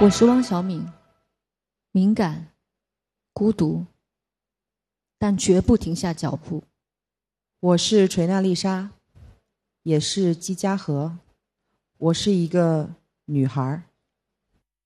我是汪小敏，敏感、孤独，但绝不停下脚步。 我是锤娜丽莎，也是姬家河。我是一个女孩。